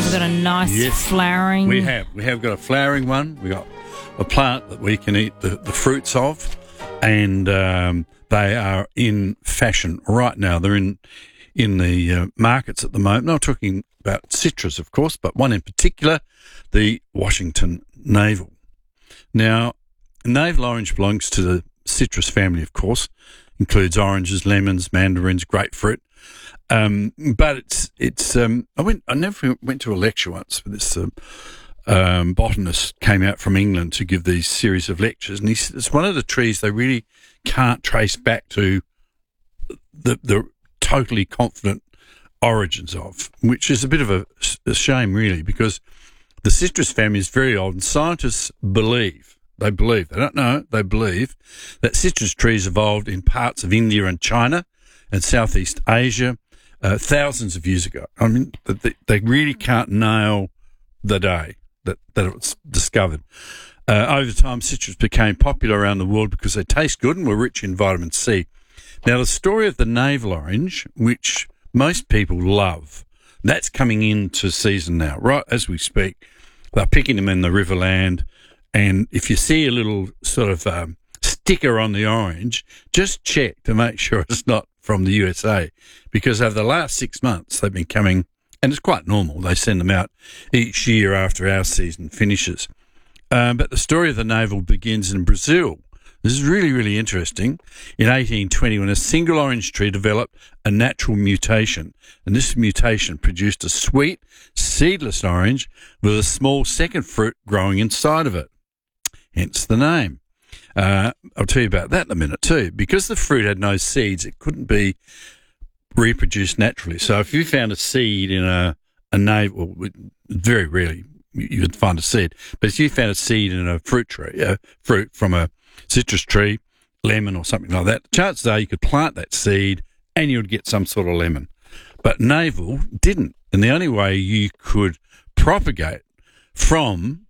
We've got a nice flowering. We have got a flowering one. We got a plant that we can eat the fruits of, and they are in fashion right now. They're in the markets at the moment. Not talking about citrus, of course, but one in particular, the Washington Navel. Now, navel orange belongs to the citrus family, of course. Includes oranges, lemons, mandarins, grapefruit. But it's I never went to a lecture once, but this botanist came out from England to give these series of lectures, and he said it's one of the trees they really can't trace back to the totally confident origins of, which is a bit of a shame, really, because the citrus family is very old, and scientists believe, they don't know, they believe that citrus trees evolved in parts of India and China and Southeast Asia thousands of years ago. I mean, they really can't nail the day that it was discovered. Over time, citrus became popular around the world because they taste good and were rich in vitamin C. Now, the story of the navel orange, which most people love, that's coming into season now, right as we speak. They're picking them in the Riverland, and if you see a little sort of sticker on the orange, just check to make sure it's not from the USA, because over the last 6 months they've been coming, and it's quite normal. They send them out each year after our season finishes. But the story of the navel begins in Brazil. This is really, really interesting. In 1820, when a single orange tree developed a natural mutation, and this mutation produced a sweet, seedless orange with a small second fruit growing inside of it. Hence the name. I'll tell you about that in a minute too. Because the fruit had no seeds, it couldn't be reproduced naturally. So if you found a seed in a navel, very rarely you would find a seed. But if you found a seed in a fruit tree, fruit from a citrus tree, lemon or something like that, chances are you could plant that seed and you would get some sort of lemon. But navel didn't. And the only way you could propagate from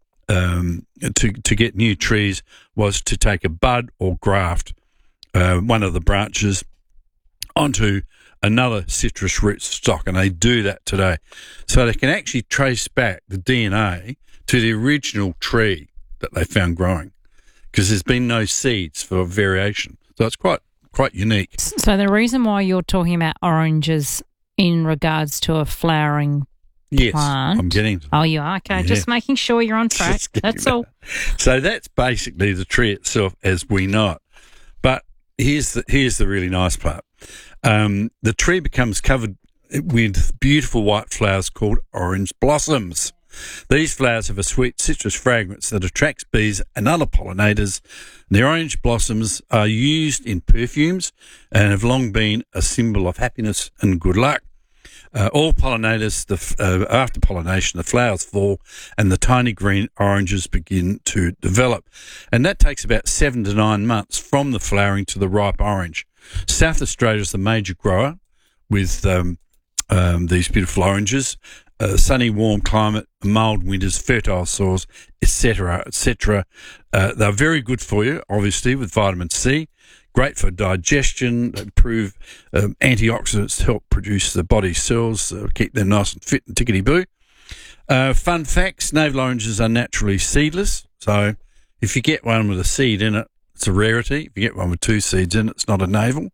to get new trees was to take a bud or graft one of the branches onto another citrus root stock, and they do that today. So they can actually trace back the DNA to the original tree that they found growing, because there's been no seeds for variation. So it's quite unique. So the reason why you're talking about oranges in regards to a flowering plant. I'm getting to that. Oh, you are? Okay, just making sure you're on track. That's all. So that's basically the tree itself as we know it. But here's the really nice part. The tree becomes covered with beautiful white flowers called orange blossoms. These flowers have a sweet citrus fragrance that attracts bees and other pollinators. The orange blossoms are used in perfumes and have long been a symbol of happiness and good luck. All pollinators, after pollination, the flowers fall and the tiny green oranges begin to develop. And that takes about 7 to 9 months from the flowering to the ripe orange. South Australia is the major grower with these beautiful oranges. Sunny, warm climate, mild winters, fertile soils, etc., etc. They're very good for you, obviously, with vitamin C. Great for digestion, improve antioxidants to help produce the body's cells, keep them nice and fit and tickety-boo. Fun facts, navel oranges are naturally seedless. So if you get one with a seed in it, it's a rarity. If you get one with 2 seeds in it, it's not a navel.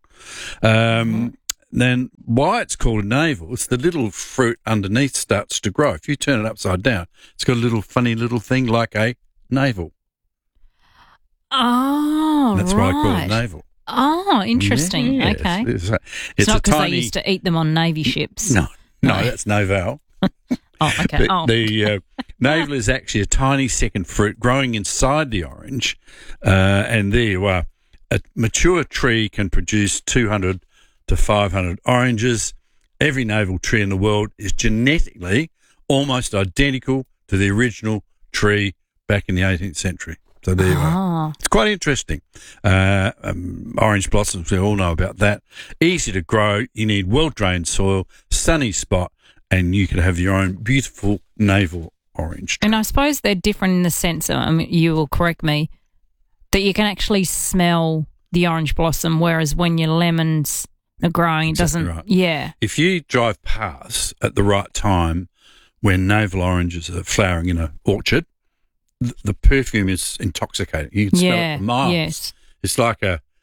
Then why it's called a navel, it's the little fruit underneath starts to grow. If you turn it upside down, it's got a little funny little thing like a navel. Oh, that's why I call it navel. Oh, interesting. Yes. Okay. It's not because they used to eat them on Navy ships. No, that's Novel. Oh, okay. The navel is actually a tiny second fruit growing inside the orange, and there you are. A mature tree can produce 200 to 500 oranges. Every navel tree in the world is genetically almost identical to the original tree back in the 18th century. So there you are. It's quite interesting. Orange blossoms, we all know about that. Easy to grow. You need well-drained soil, sunny spot, and you can have your own beautiful navel orange tree. And I suppose they're different in the sense, I mean, you will correct me, that you can actually smell the orange blossom, whereas when your lemons are growing, it doesn't. Right. Yeah. If you drive past at the right time, when navel oranges are flowering in an orchard, the perfume is intoxicating. You can smell it for miles. Yes. It's like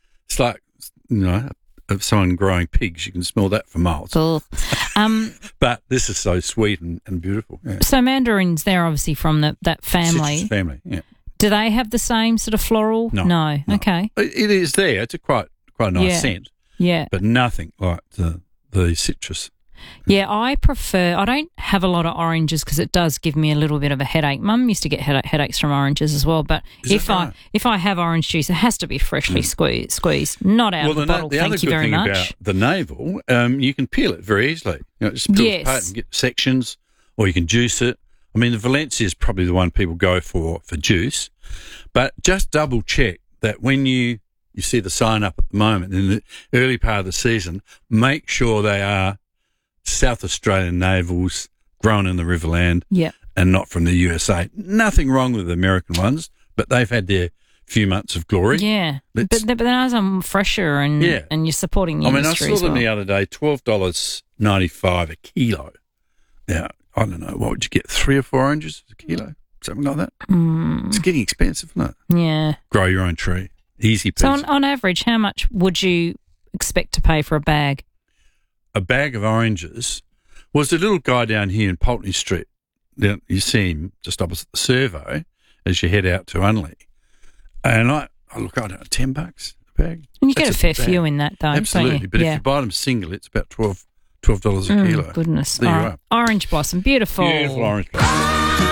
of someone growing pigs. You can smell that for miles. Cool. But this is so sweet and beautiful. Yeah. So mandarins, they're obviously from that family. Citrus family, yeah. Do they have the same sort of floral? No. Okay. It is there. It's a quite a nice scent. Yeah. But nothing like the citrus. Yeah, I don't have a lot of oranges because it does give me a little bit of a headache. Mum used to get headaches from oranges as well, but if I have orange juice, it has to be freshly squeezed, not out of the bottle. Thank you very much. The other good thing about the navel, you can peel it very easily. Just peel it apart and get sections, or you can juice it. I mean, the Valencia is probably the one people go for juice, but just double check that when you see the sign up at the moment in the early part of the season, make sure they are South Australian navels grown in the Riverland and not from the USA. Nothing wrong with the American ones, but they've had their few months of glory. Yeah, but those are fresher and you're supporting the industry. I saw them the other day, $12.95 a kilo. Now, I don't know, what would you get, 3 or 4 oranges a kilo? Something like that? It's getting expensive, isn't it? Yeah. Grow your own tree. Easy peasy. So on average, how much would you expect to pay for a bag? A bag of oranges was the little guy down here in Pulteney Street. You see him just opposite the servo as you head out to Unley. And I don't know, $10 a bag. And you get a fair few in that, though. Absolutely. But if you buy them single, it's about $12 a kilo. Goodness. There you are. Orange blossom. Beautiful. Beautiful orange blossom.